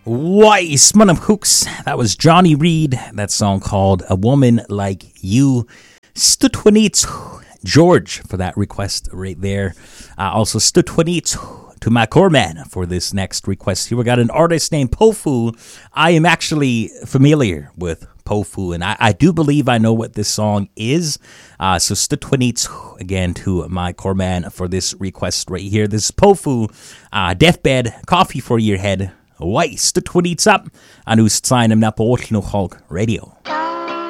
Weiss, Manam Hooks. That was Johnny Reed. That song called A Woman Like You. Stutwanit George for that request right there. Also Stutwanit to McCorman for this next request here. We got an artist named Pofu. I am actually familiar with Pofu, and I do believe I know what this song is. So Stutwanit again to my Corman for this request right here. This is Pofu, Deathbed, Coffee for Your Head. Weiss, Stutwanit up. Anu sign him na po Hog Radio.